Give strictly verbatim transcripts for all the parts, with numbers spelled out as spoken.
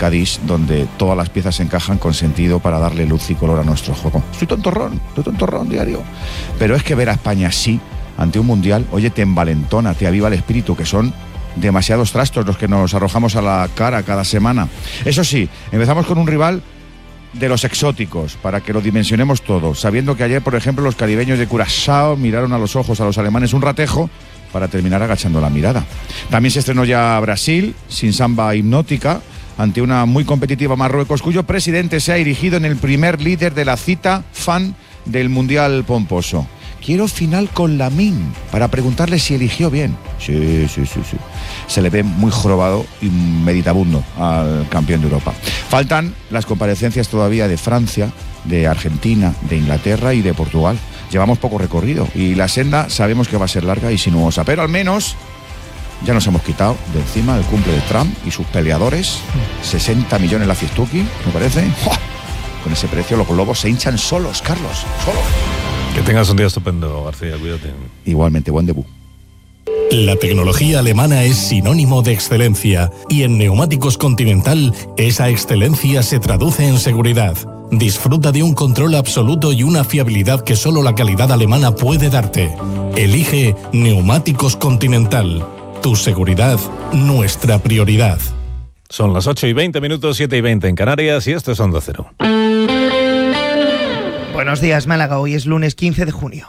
Cádiz, donde todas las piezas se encajan con sentido para darle luz y color a nuestro juego. Estoy tontorrón, estoy tontorrón diario. Pero es que ver a España así, ante un mundial, oye, te envalentona, te aviva el espíritu, que son demasiados trastos los que nos arrojamos a la cara cada semana. Eso sí, empezamos con un rival de los exóticos, para que lo dimensionemos todo, sabiendo que ayer, por ejemplo, los caribeños de Curazao miraron a los ojos a los alemanes un ratejo para terminar agachando la mirada. También se estrenó ya Brasil, sin samba hipnótica, ante una muy competitiva Marruecos, cuyo presidente se ha erigido en el primer líder de la cita fan del Mundial pomposo. Quiero final con Lamine, para preguntarle si eligió bien. Sí, sí, sí, sí. Se le ve muy jorobado y meditabundo al campeón de Europa. Faltan las comparecencias todavía de Francia, de Argentina, de Inglaterra y de Portugal. Llevamos poco recorrido y la senda sabemos que va a ser larga y sinuosa, pero al menos ya nos hemos quitado de encima el cumple de Trump y sus peleadores. sesenta millones la fiestuki, me parece. ¡Jua! Con ese precio los globos se hinchan solos, Carlos, solos. Que tengas un día estupendo, García, cuídate. Igualmente, buen debut. La tecnología alemana es sinónimo de excelencia y en Neumáticos Continental esa excelencia se traduce en seguridad. Disfruta de un control absoluto y una fiabilidad que solo la calidad alemana puede darte. Elige Neumáticos Continental. Tu seguridad, nuestra prioridad. Son las ocho y veinte minutos, siete y veinte en Canarias y esto es Onda Cero. Buenos días, Málaga. Hoy es lunes quince de junio.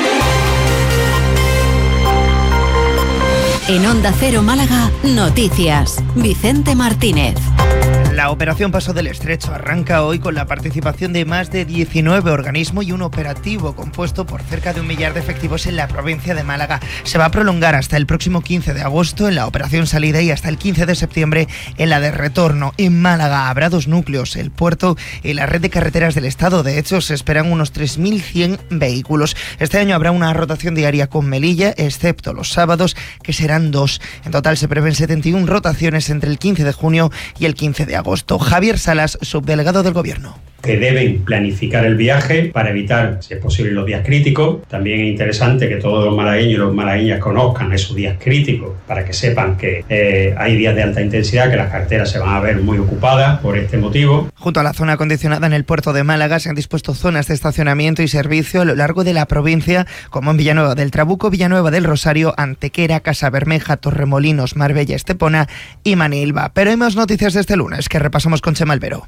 En Onda Cero Málaga, noticias. Vicente Martínez. La operación Paso del Estrecho arranca hoy con la participación de más de diecinueve organismos y un operativo compuesto por cerca de un millar de efectivos en la provincia de Málaga. Se va a prolongar hasta el próximo quince de agosto en la operación salida y hasta el quince de septiembre en la de retorno. En Málaga habrá dos núcleos, el puerto y la red de carreteras del Estado. De hecho, se esperan unos tres mil cien vehículos. Este año habrá una rotación diaria con Melilla, excepto los sábados, que serán dos. En total se prevén setenta y una rotaciones entre el quince de junio y el quince de agosto. Javier Salas, subdelegado del Gobierno. Que deben planificar el viaje para evitar, si es posible, los días críticos. También es interesante que todos los malagueños y los malagueñas conozcan esos días críticos para que sepan que eh, hay días de alta intensidad, que las carreteras se van a ver muy ocupadas por este motivo. Junto a la zona acondicionada en el puerto de Málaga se han dispuesto zonas de estacionamiento y servicio a lo largo de la provincia, como en Villanueva del Trabuco, Villanueva del Rosario, Antequera, Casabermeja, Torremolinos, Marbella, Estepona y Manilva. Pero hay más noticias de este lunes que repasamos con Chema Albero.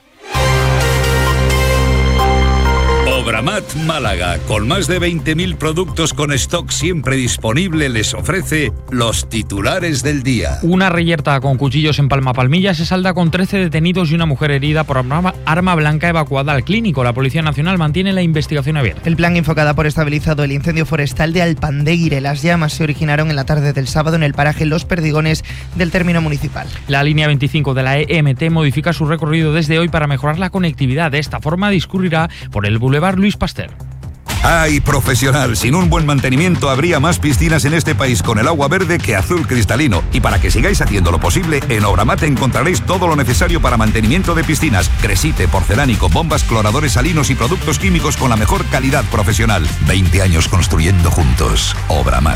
Obramat Málaga, con más de veinte mil productos con stock siempre disponible, les ofrece los titulares del día. Una reyerta con cuchillos en Palma Palmilla se salda con trece detenidos y una mujer herida por arma, arma blanca evacuada al clínico. La Policía Nacional mantiene la investigación abierta. El plan Infocada por estabilizado el incendio forestal de Alpandeguire. Las llamas se originaron en la tarde del sábado en el paraje Los Perdigones del término municipal. La línea veinticinco de la E M T modifica su recorrido desde hoy para mejorar la conectividad. De esta forma discurrirá por el Boulevard Luis Pasteur. ¡Ay, profesional! Sin un buen mantenimiento habría más piscinas en este país con el agua verde que azul cristalino. Y para que sigáis haciendo lo posible, en Obramat encontraréis todo lo necesario para mantenimiento de piscinas. Cresite, porcelánico, bombas, cloradores salinos y productos químicos con la mejor calidad profesional. veinte años construyendo juntos. Obramat.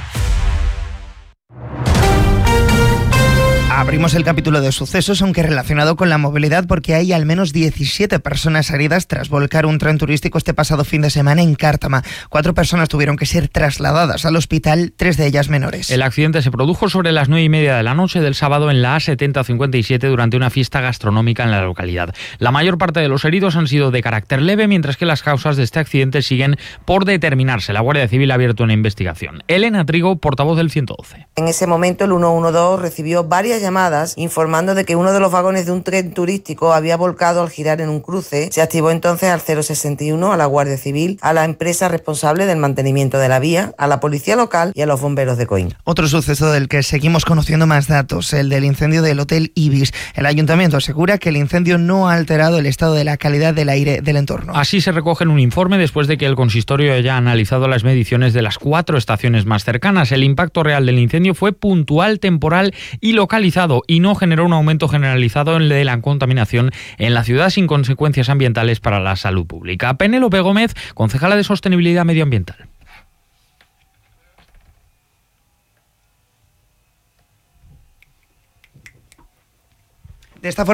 Abrimos el capítulo de sucesos, aunque relacionado con la movilidad, porque hay al menos diecisiete personas heridas tras volcar un tren turístico este pasado fin de semana en Cártama. Cuatro personas tuvieron que ser trasladadas al hospital, tres de ellas menores. El accidente se produjo sobre las nueve y media de la noche del sábado en la A setenta cincuenta y siete durante una fiesta gastronómica en la localidad. La mayor parte de los heridos han sido de carácter leve, mientras que las causas de este accidente siguen por determinarse. La Guardia Civil ha abierto una investigación. Elena Trigo, portavoz del ciento doce. En ese momento el ciento doce recibió varias llamadas informando de que uno de los vagones de un tren turístico había volcado al girar en un cruce. Se activó entonces al cero sesenta y uno, a la Guardia Civil, a la empresa responsable del mantenimiento de la vía, a la policía local y a los bomberos de Coín. Otro suceso del que seguimos conociendo más datos, el del incendio del Hotel Ibis. El ayuntamiento asegura que el incendio no ha alterado el estado de la calidad del aire del entorno. Así se recoge en un informe después de que el consistorio haya analizado las mediciones de las cuatro estaciones más cercanas. El impacto real del incendio fue puntual, temporal y localizado, y no generó un aumento generalizado de la contaminación en la ciudad sin consecuencias ambientales para la salud pública. Penélope Gómez, concejala de Sostenibilidad Medioambiental. De esta forma